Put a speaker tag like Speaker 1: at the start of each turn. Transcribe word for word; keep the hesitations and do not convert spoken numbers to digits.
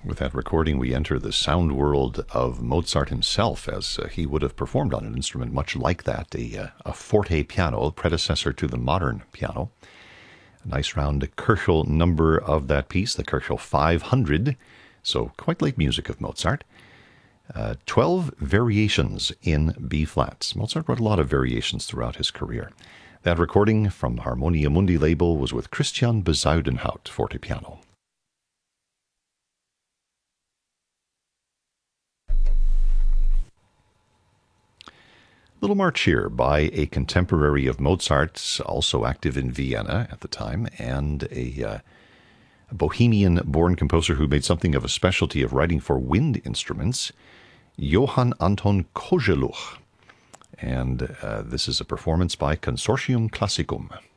Speaker 1: With that recording, we enter the sound world of Mozart himself, as uh, he would have performed on an instrument much like that, a, uh, a forte piano, predecessor to the modern piano. A nice round Köchel number of that piece, the Köchel five hundred, so quite late music of Mozart. Uh, twelve variations in B-flats. Mozart wrote a lot of variations throughout his career. That recording from Harmonia Mundi label was with Christian Bezuidenhout, forte piano. Little march here by a contemporary of Mozart's, also active in Vienna at the time, and a, uh, a Bohemian-born composer who made something of a specialty of writing for wind instruments, Johann Anton Kozeluch. And uh, this is a performance by Consortium Classicum.